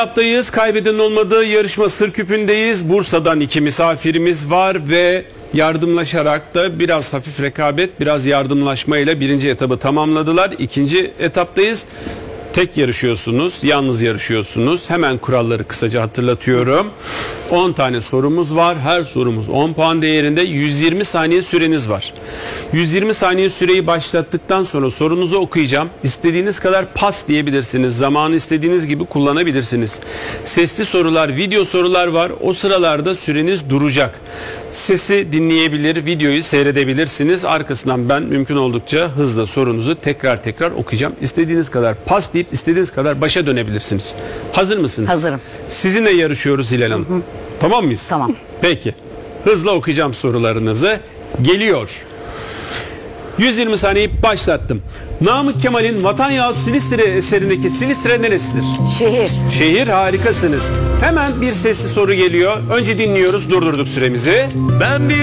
Haftayız. Kaybedenin olmadığı yarışma Sır Küpü'ndeyiz. Bursa'dan 2 misafirimiz var ve yardımlaşarak da biraz hafif rekabet, biraz yardımlaşmayla birinci etabı tamamladılar. İkinci etaptayız. Tek yarışıyorsunuz, yalnız yarışıyorsunuz. Hemen kuralları kısaca hatırlatıyorum. 10 tane sorumuz var. Her sorumuz 10 puan değerinde. 120 saniye süreniz var. 120 saniye süreyi başlattıktan sonra sorunuzu okuyacağım. İstediğiniz kadar pas diyebilirsiniz. Zamanı istediğiniz gibi kullanabilirsiniz. Sesli sorular, video sorular var. O sıralarda süreniz duracak. Sesi dinleyebilir, videoyu seyredebilirsiniz. Arkasından ben mümkün oldukça hızla sorunuzu tekrar okuyacağım. İstediğiniz kadar pas deyip istediğiniz kadar başa dönebilirsiniz. Hazır mısınız? Hazırım. Sizinle yarışıyoruz Hilal Hanım. Hı. Tamam mıyız? Tamam. Peki. Hızla okuyacağım sorularınızı. Geliyor. 120 saniyeyi başlattım. Namık Kemal'in Vatan Yağı Silistre eserindeki Silistre neresidir? Şehir. Şehir, harikasınız. Hemen bir sesli soru geliyor. Önce dinliyoruz, durdurduk süremizi. Ben bir